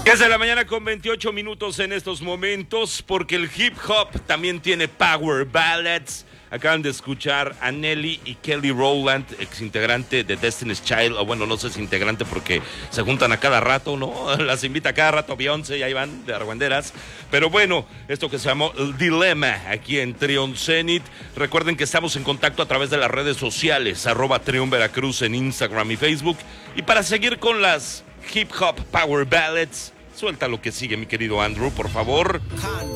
10 de la mañana con 28 minutos en estos momentos, porque el hip hop también tiene power ballads. Acaban de escuchar a Nelly y Kelly Rowland, ex integrante de Destiny's Child, o bueno, no sé si integrante porque se juntan a cada rato, ¿no? Las invita a cada rato Beyoncé y ahí van de argüenderas. Pero bueno, esto que se llamó El Dilema, aquí en Trion Zenith. Recuerden que estamos en contacto a través de las redes sociales, @Trion Veracruz en Instagram y Facebook. Y para seguir con las hip hop power ballads, suelta lo que sigue, mi querido Andrew, por favor.